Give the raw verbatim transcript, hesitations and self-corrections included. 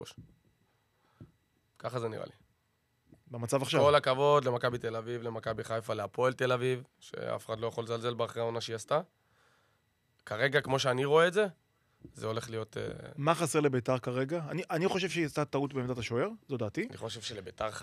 ככה זה נראה לי. במצב עכשיו. כל הכבוד למכבי תל אביב, למכבי חיפה, להפועל תל אביב, שאף אחד לא יכול לזלזל באחרי העונה שהיא עשתה. כרגע, כמו שאני רואה את זה, זה הולך להיות... מה חסר לביתר כרגע? אני, אני חושב שהיא עשתה טעות בעמדת השוער, זו דעתי. אני חושב שלביתר